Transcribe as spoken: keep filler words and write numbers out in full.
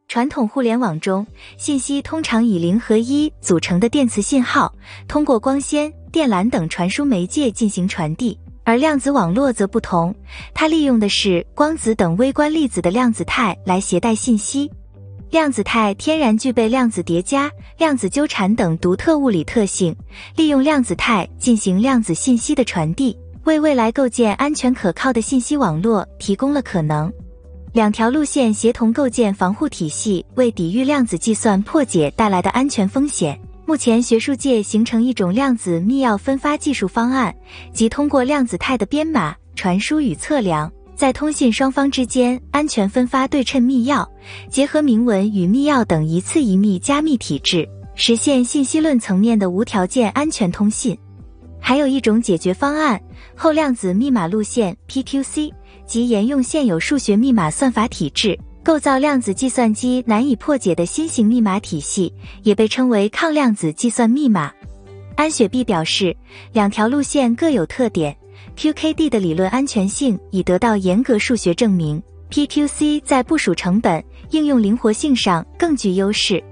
传统互联网中，信息通常以零和一组成的电磁信号，通过光纤、电缆等传输媒介进行传递。而量子网络则不同，它利用的是光子等微观粒子的量子态来携带信息。量子态天然具备量子叠加、量子纠缠等独特物理特性，利用量子态进行量子信息的传递，为未来构建安全可靠的信息网络提供了可能。两条路线协同构建防护体系，为抵御量子计算破解带来的安全风险。目前学术界形成一种量子密钥分发技术方案，即通过量子态的编码、传输与测量，在通信双方之间安全分发对称密钥，结合明文与密钥等一次一密加密体制，实现信息论层面的无条件安全通信。还有一种解决方案，后量子密码路线 P Q C， 即沿用现有数学密码算法体制，构造量子计算机难以破解的新型密码体系，也被称为抗量子计算密码。安雪碧表示，两条路线各有特点， Q K D 的理论安全性已得到严格数学证明， P Q C 在部署成本、应用灵活性上更具优势。